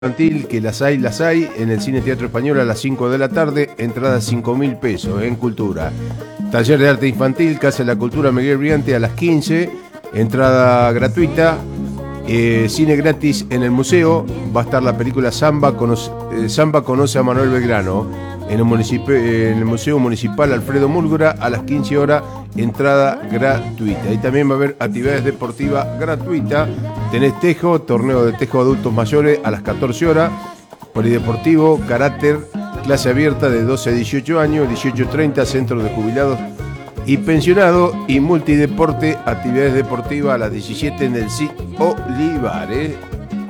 Infantil, que las hay, en el Cine Teatro Español a las 5 de la tarde, entrada 5.000 pesos en Cultura. Taller de arte infantil, Casa de la Cultura Miguel Briante a las 15, entrada gratuita. Cine gratis en el museo, va a estar la película Samba conoce a Manuel Belgrano, en el Museo Municipal Alfredo Múlgora a las 15 horas, entrada gratuita. Y también va a haber actividades deportivas gratuitas. Tenés tejo, torneo de tejo adultos mayores a las 14 horas, polideportivo, carácter, clase abierta de 12 a 18 años, 18-30, centro de jubilados y pensionados, y multideporte, actividades deportivas a las 17 en el CIC Olivares.